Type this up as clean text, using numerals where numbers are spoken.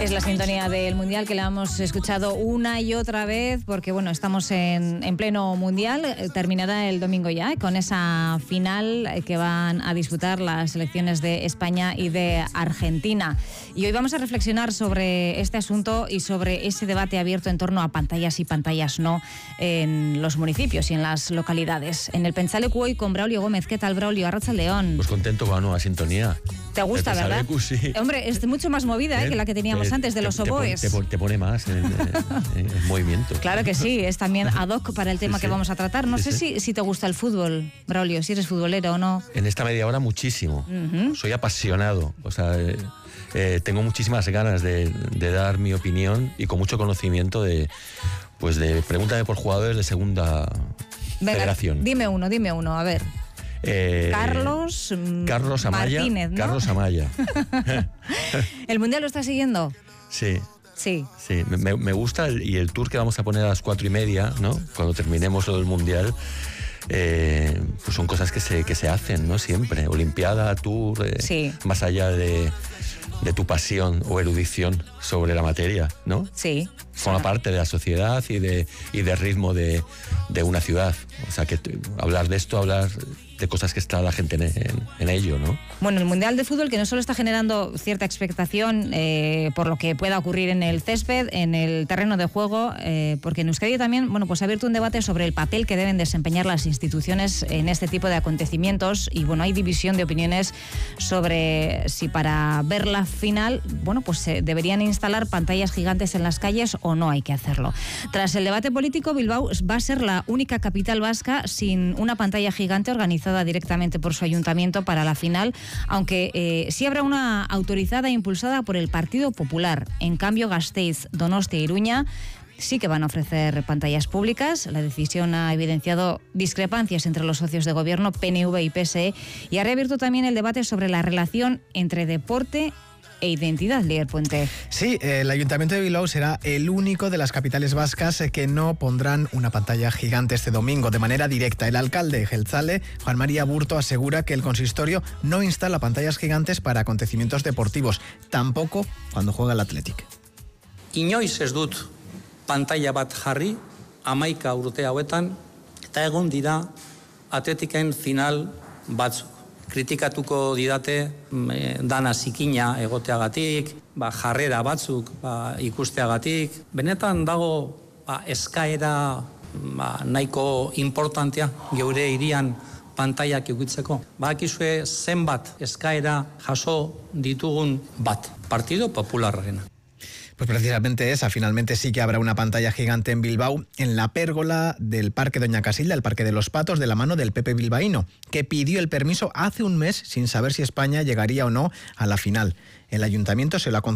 Es la sintonía del Mundial que la hemos escuchado una y otra vez porque, bueno, estamos en pleno Mundial. Terminará el domingo ya con esa final que van a disputar las selecciones de España y de Argentina. Y hoy vamos a reflexionar sobre este asunto y sobre ese debate abierto en torno a pantallas y pantallas no en los municipios y en las localidades. En el Pentsaleku hoy con Braulio Gómez. ¿Qué tal, Braulio? Arratsaldeon. Pues contento con la nueva sintonía. ¿Te gusta, verdad? Sí. Hombre, es mucho más movida que la que teníamos antes de los oboes. Te pone más en movimiento. Claro que sí, es también ad hoc para el tema que vamos a tratar. No sé si te gusta el fútbol, Braulio, si eres futbolero o no. En esta media hora muchísimo. Soy apasionado. O sea, tengo muchísimas ganas de dar mi opinión y con mucho conocimiento de pregúntame por jugadores de segunda federación. Dime uno, a ver. Carlos Amaya. Martínez, ¿no? Carlos Amaya. ¿El Mundial lo estás siguiendo? Sí. Sí. Sí, me gusta y el tour que vamos a poner a las 4:30, ¿no? Cuando terminemos lo del Mundial, pues son cosas que se hacen, ¿no? Siempre. Olimpiada, tour, más allá de tu pasión o erudición sobre la materia, ¿no? Sí. Forma parte de la sociedad y de ritmo de una ciudad. O sea, que hablar de esto, hablar de cosas que está la gente en ello, ¿no? Bueno, el Mundial de Fútbol que no solo está generando cierta expectación por lo que pueda ocurrir en el césped, en el terreno de juego, porque en Euskadi también, bueno, pues ha abierto un debate sobre el papel que deben desempeñar las instituciones en este tipo de acontecimientos y, bueno, hay división de opiniones sobre si para ver la final, bueno, pues se deberían instalar pantallas gigantes en las calles o no hay que hacerlo. Tras el debate político, Bilbao va a ser la única capital vasca sin una pantalla gigante organizada directamente por su ayuntamiento para la final, aunque sí habrá una autorizada e impulsada por el Partido Popular. En cambio, Gasteiz, Donostia e Iruña sí que van a ofrecer pantallas públicas. La decisión ha evidenciado discrepancias entre los socios de gobierno, PNV y PSE, y ha reabierto también el debate sobre la relación entre deporte e identidad, Lier Puente. Sí, el Ayuntamiento de Bilbao será el único de las capitales vascas que no pondrán una pantalla gigante este domingo de manera directa. El alcalde jeltzale, Juan María Burto, asegura que el consistorio no instala pantallas gigantes para acontecimientos deportivos, tampoco cuando juega el Athletic. Inoiz ez dut pantalla bat jarri, 11 urte hauetan, eta egon dira Athleticen final batzuk. Kritikatuko didate dana zikina egoteagatik, jarrera batzuk ikusteagatik. Benetan dago eskaera nahiko importantea geure hirian pantaiak edukitzeko. Badakizue zenbat eskaera jaso ditugun bat, Partido Popularrarena. Pues precisamente esa, finalmente sí que habrá una pantalla gigante en Bilbao, en la pérgola del Parque Doña Casilda, el Parque de los Patos, de la mano del PP bilbaíno, que pidió el permiso hace un mes sin saber si España llegaría o no a la final. El ayuntamiento se lo ha concedido